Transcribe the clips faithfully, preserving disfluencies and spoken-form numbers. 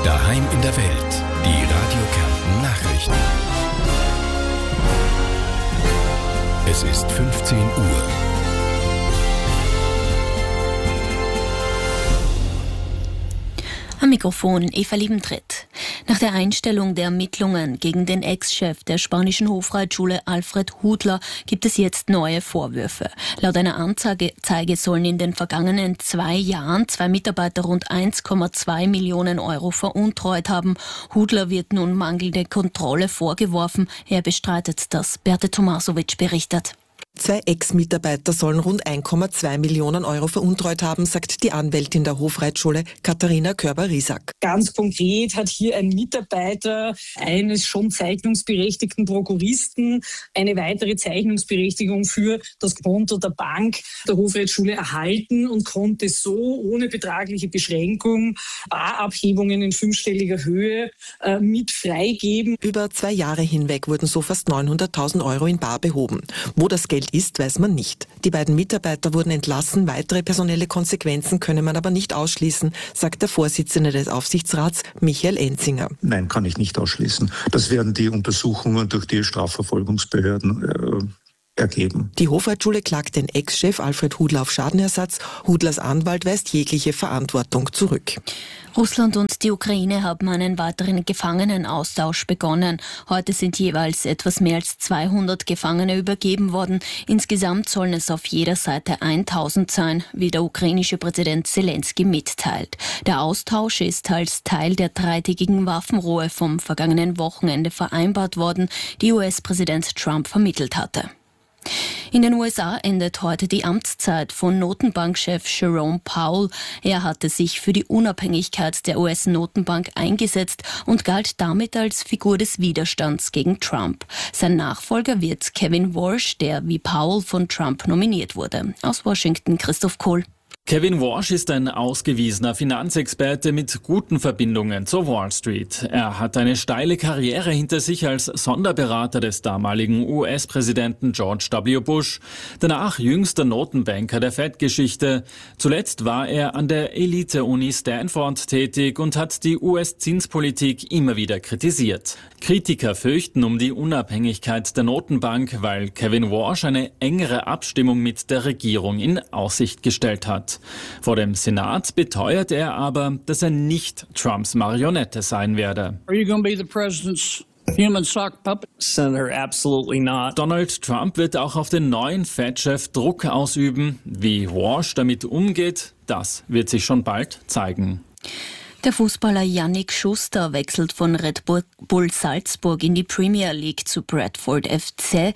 Daheim in der Welt. Die Radio Kärnten Nachrichten. Es ist fünfzehn Uhr. Am Mikrofon Eva Liebentritt. Nach der Einstellung der Ermittlungen gegen den Ex-Chef der spanischen Hofreitschule Alfred Hudler gibt es jetzt neue Vorwürfe. Laut einer Anzeige sollen in den vergangenen zwei Jahren zwei Mitarbeiter rund eins Komma zwei Millionen Euro veruntreut haben. Hudler wird nun mangelnde Kontrolle vorgeworfen. Er bestreitet das. Berthe Tomasovic berichtet. Zwei Ex-Mitarbeiter sollen rund eins Komma zwei Millionen Euro veruntreut haben, sagt die Anwältin der Hofreitschule Katharina Körber-Riesack. Ganz konkret hat hier ein Mitarbeiter eines schon zeichnungsberechtigten Prokuristen eine weitere Zeichnungsberechtigung für das Konto der Bank der Hofreitschule erhalten und konnte so ohne betragliche Beschränkung Barabhebungen in fünfstelliger Höhe äh, mit freigeben. Über zwei Jahre hinweg wurden so fast neunhunderttausend Euro in bar behoben. Wo das Geld ist, weiß man nicht. Die beiden Mitarbeiter wurden entlassen, weitere personelle Konsequenzen könne man aber nicht ausschließen, sagt der Vorsitzende des Aufsichtsrats Michael Enzinger. Nein, kann ich nicht ausschließen. Das werden die Untersuchungen durch die Strafverfolgungsbehörden äh, ergeben. Die Hofreitschule klagt den Ex-Chef Alfred Hudler auf Schadenersatz. Hudlers Anwalt weist jegliche Verantwortung zurück. Russland und die Ukraine haben einen weiteren Gefangenenaustausch begonnen. Heute sind jeweils etwas mehr als zweihundert Gefangene übergeben worden. Insgesamt sollen es auf jeder Seite tausend sein, wie der ukrainische Präsident Zelensky mitteilt. Der Austausch ist als Teil der dreitägigen Waffenruhe vom vergangenen Wochenende vereinbart worden, die U S-Präsident Trump vermittelt hatte. In den U S A endet heute die Amtszeit von Notenbankchef Jerome Powell. Er hatte sich für die Unabhängigkeit der U S-Notenbank eingesetzt und galt damit als Figur des Widerstands gegen Trump. Sein Nachfolger wird Kevin Warsh, der wie Powell von Trump nominiert wurde. Aus Washington Christoph Kohl. Kevin Warsh ist ein ausgewiesener Finanzexperte mit guten Verbindungen zur Wall Street. Er hat eine steile Karriere hinter sich als Sonderberater des damaligen U S-Präsidenten George W. Bush, danach jüngster Notenbanker der Fed-Geschichte. Zuletzt war er an der Elite-Uni Stanford tätig und hat die U S-Zinspolitik immer wieder kritisiert. Kritiker fürchten um die Unabhängigkeit der Notenbank, weil Kevin Warsh eine engere Abstimmung mit der Regierung in Aussicht gestellt hat. Vor dem Senat beteuert er aber, dass er nicht Trumps Marionette sein werde. Are you going to be the president's human sock puppet? Senator, absolutely not. Donald Trump wird auch auf den neuen Fed-Chef Druck ausüben. Wie Warsh damit umgeht, das wird sich schon bald zeigen. Der Fußballer Yannick Schuster wechselt von Red Bull Salzburg in die Premier League zu Bradford F C.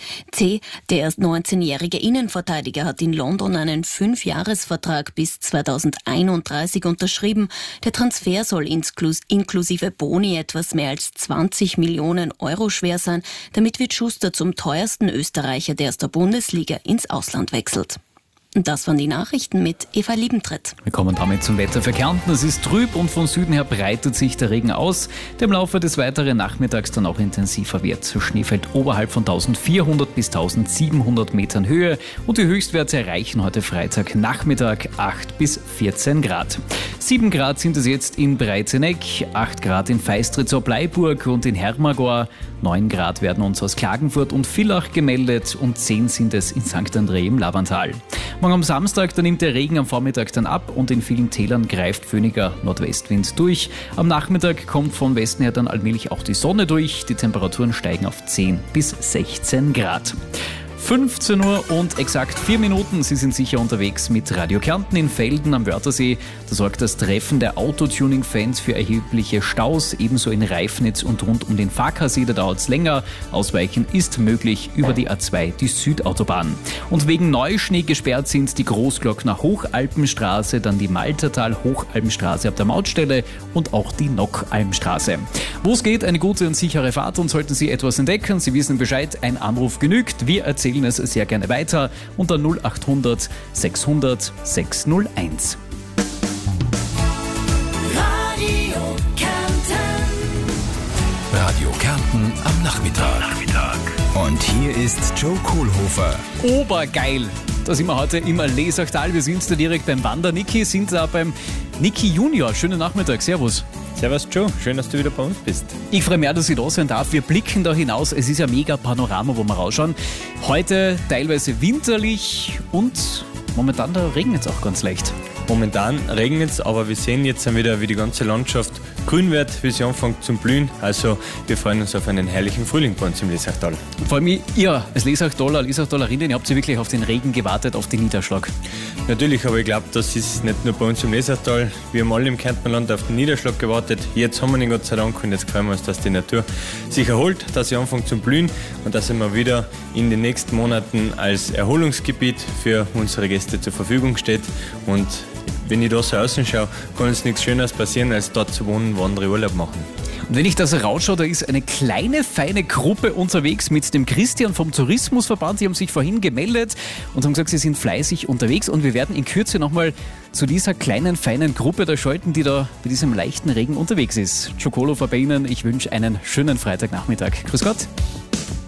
Der neunzehnjährige Innenverteidiger hat in London einen Fünfjahresvertrag bis zweitausendeinunddreißig unterschrieben. Der Transfer soll inklus- inklusive Boni etwas mehr als zwanzig Millionen Euro schwer sein. Damit wird Schuster zum teuersten Österreicher, der aus der Bundesliga ins Ausland wechselt. Und das waren die Nachrichten mit Eva Liebentritt. Wir kommen damit zum Wetter für Kärnten. Es ist trüb und von Süden her breitet sich der Regen aus, der im Laufe des weiteren Nachmittags dann auch intensiver wird. Schnee fällt oberhalb von eintausendvierhundert bis eintausendsiebenhundert Metern Höhe und die Höchstwerte erreichen heute Freitag Nachmittag acht bis vierzehn Grad. sieben Grad sind es jetzt in Breitseneck, acht Grad in Feistritz-Bleiburg und in Hermagor, neun Grad werden uns aus Klagenfurt und Villach gemeldet und zehn sind es in Sankt André im Lavantal. Morgen am Samstag, da nimmt der Regen am Vormittag dann ab und in vielen Tälern greift föhniger Nordwestwind durch. Am Nachmittag kommt von Westen her dann allmählich auch die Sonne durch. Die Temperaturen steigen auf zehn bis sechzehn Grad. fünfzehn Uhr und exakt vier Minuten. Sie sind sicher unterwegs mit Radio Kärnten in Velden am Wörthersee. Da sorgt das Treffen der Autotuning-Fans für erhebliche Staus, ebenso in Reifnitz und rund um den Farkasee. Da dauert es länger. Ausweichen ist möglich über die A zwei, die Südautobahn. Und wegen Neuschnee gesperrt sind die Großglockner Hochalpenstraße, dann die Maltertal-Hochalpenstraße ab der Mautstelle und auch die Nockalmstraße. Wo es geht, eine gute und sichere Fahrt und sollten Sie etwas entdecken, Sie wissen Bescheid, ein Anruf genügt. Wir erzählen es sehr gerne weiter unter null achthundert sechshundert sechshunderteins. Radio Kärnten. Radio Kärnten am Nachmittag. Nachmittag. Und hier ist Joe Kohlhofer. Obergeil! Da sind wir heute im Lesachtal. Wir sind da direkt beim Wander-Niki, sind da beim Niki Junior. Schönen Nachmittag, servus. Servus Joe, schön, dass du wieder bei uns bist. Ich freue mich, dass ich da sein darf. Wir blicken da hinaus. Es ist ein mega Panorama, wo wir rausschauen. Heute teilweise winterlich und momentan da regnet es auch ganz leicht. Momentan regnet es, aber wir sehen jetzt wieder, wie die ganze Landschaft grün wird, wie sie anfängt zum Blühen. Also wir freuen uns auf einen herrlichen Frühling bei uns im Lesachtal. Vor allem ihr als Lesachtaler, Lesachtalerinnen, ihr habt ihr wirklich auf den Regen gewartet, auf den Niederschlag. Natürlich, aber ich glaube, das ist nicht nur bei uns im Lesachtal. Wir haben alle im Kärntnerland auf den Niederschlag gewartet. Jetzt haben wir ihn Gott sei Dank und jetzt freuen wir uns, dass die Natur sich erholt, dass sie anfängt zum Blühen und dass sie mal wieder in den nächsten Monaten als Erholungsgebiet für unsere Gäste zur Verfügung steht. Und wenn ich da so außen schaue, kann uns nichts Schöneres passieren, als dort zu wohnen, wo andere Urlaub machen. Und wenn ich da so rausschaue, da ist eine kleine, feine Gruppe unterwegs mit dem Christian vom Tourismusverband. Die haben sich vorhin gemeldet und haben gesagt, sie sind fleißig unterwegs. Und wir werden in Kürze nochmal zu dieser kleinen, feinen Gruppe da schalten, die da bei diesem leichten Regen unterwegs ist. Chocolo bei Ihnen. Ich wünsche einen schönen Freitagnachmittag. Grüß Gott.